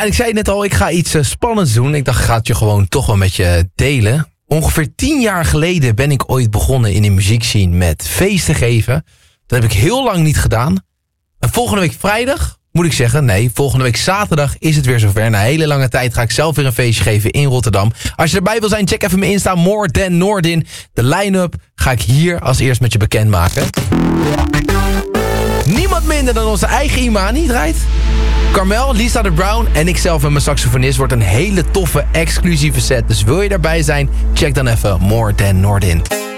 en ik zei net al, ik ga iets spannends doen. Ik dacht, ik ga het je gewoon toch wel met je delen. Ongeveer 10 jaar geleden ben ik ooit begonnen in de muziekscene met feesten geven. Dat heb ik heel lang niet gedaan. En volgende week vrijdag, moet ik zeggen, nee, volgende week zaterdag is het weer zover. Na een hele lange tijd ga ik zelf weer een feestje geven in Rotterdam. Als je erbij wil zijn, check even mijn Insta, More Than Noordin. De line-up ga ik hier als eerst met je bekendmaken. Niemand minder dan onze eigen Imani draait. Carmel, Lisa de Brown en ikzelf en mijn saxofonist wordt een hele toffe exclusieve set. Dus wil je daarbij zijn, check dan even More Than Noordin.